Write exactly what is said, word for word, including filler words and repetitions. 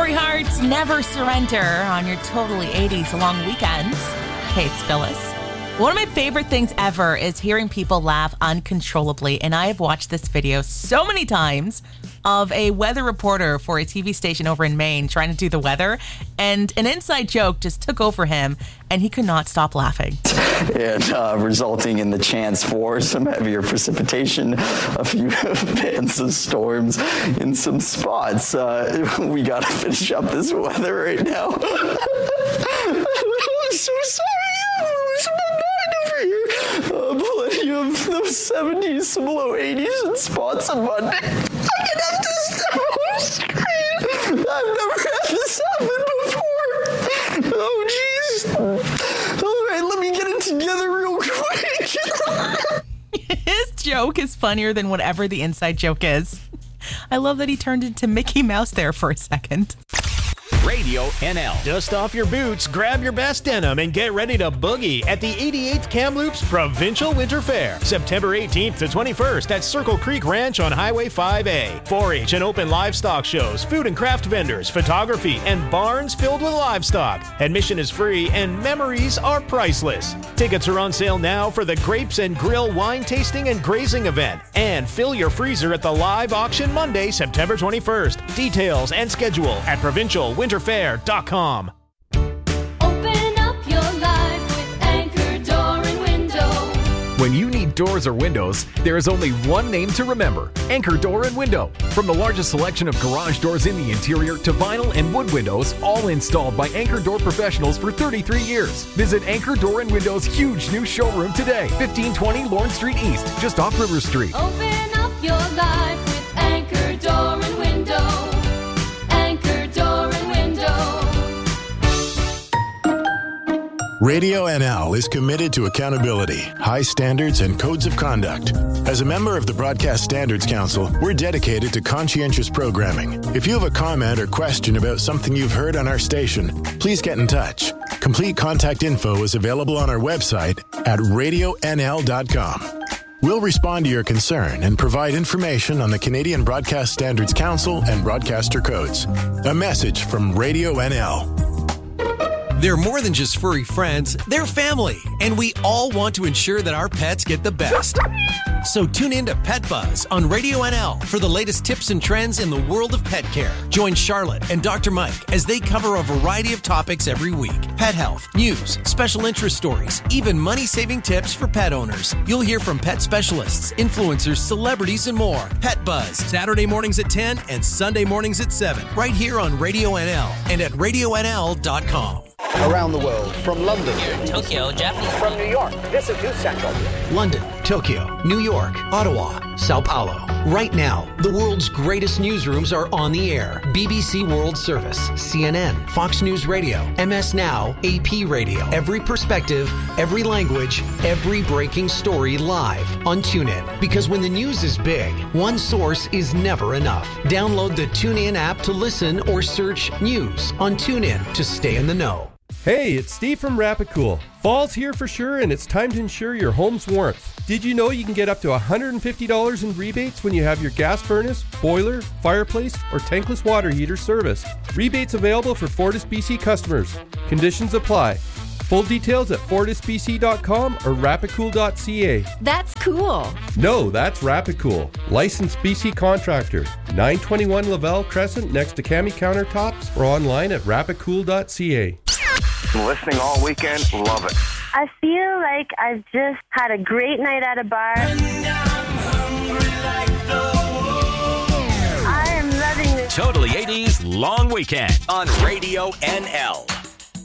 Hungry Hearts, Never Surrender on your Totally eighties long weekends. Hey, it's Phyllis. One of my favorite things ever is hearing people laugh uncontrollably, and I have watched this video so many times of a weather reporter for a T V station over in Maine trying to do the weather, and an inside joke just took over him, and he could not stop laughing. And uh, resulting in the chance for some heavier precipitation, a few bands of storms in some spots. Uh, we got to finish up this weather right now. I'm so sorry. Uh, plenty of those seventies, some low eighties, and spots on Monday. I can have this stuff on the screen. I've never had this happen before. Oh, jeez. All right, let me get it together real quick. His joke is funnier than whatever the inside joke is. I love that he turned into Mickey Mouse there for a second. Radio N L. Dust off your boots, grab your best denim, and get ready to boogie at the eighty-eighth Kamloops Provincial Winter Fair, September eighteenth to twenty-first at Circle Creek Ranch on Highway five A. four H and open livestock shows, food and craft vendors, photography, and barns filled with livestock. Admission is free and memories are priceless. Tickets are on sale now for the Grapes and Grill wine tasting and grazing event. And fill your freezer at the live auction Monday, September twenty-first. Details and schedule at provincial winter fair dot com. Open up your life with Anchor Door and Window. When you need doors or windows, there is only one name to remember: Anchor Door and Window. From the largest selection of garage doors in the interior to vinyl and wood windows, all installed by Anchor Door professionals for thirty-three years. Visit Anchor Door and Window's huge new showroom today, fifteen twenty Lawrence Street East, just off River Street. Open up your life with Anchor Door and Window. Anchor Door and Window. Radio N L is committed to accountability, high standards, and codes of conduct. As a member of the Broadcast Standards Council, we're dedicated to conscientious programming. If you have a comment or question about something you've heard on our station, please get in touch. Complete contact info is available on our website at radio n l dot com. We'll respond to your concern and provide information on the Canadian Broadcast Standards Council and broadcaster codes. A message from Radio N L. They're more than just furry friends, they're family, and we all want to ensure that our pets get the best. So tune in to Pet Buzz on Radio N L for the latest tips and trends in the world of pet care. Join Charlotte and Doctor Mike as they cover a variety of topics every week. Pet health, news, special interest stories, even money-saving tips for pet owners. You'll hear from pet specialists, influencers, celebrities, and more. Pet Buzz, Saturday mornings at ten and Sunday mornings at seven, right here on Radio N L and at radio n l dot com. Around the world, from London, Tokyo, Japanese, from New York, this is News Central. London, Tokyo, New York, Ottawa, Sao Paulo. Right now, the world's greatest newsrooms are on the air. B B C World Service, C N N, Fox News Radio, M S Now, A P Radio. Every perspective, every language, every breaking story live on TuneIn. Because when the news is big, one source is never enough. Download the TuneIn app to listen or search news on TuneIn to stay in the know. Hey, it's Steve from Rapicool. Fall's here for sure, and it's time to ensure your home's warmth. Did you know you can get up to one hundred fifty dollars in rebates when you have your gas furnace, boiler, fireplace, or tankless water heater serviced? Rebates available for Fortis B C customers. Conditions apply. Full details at fortis b c dot com or rapicool dot c a. That's cool. No, that's Rapicool. Licensed B C contractor. nine twenty-one Lavelle Crescent next to Cami Countertops or online at rapicool dot c a. Listening all weekend, love it. I feel like I've just had a great night at a bar. I am loving this. Totally eighties long weekend on Radio N L.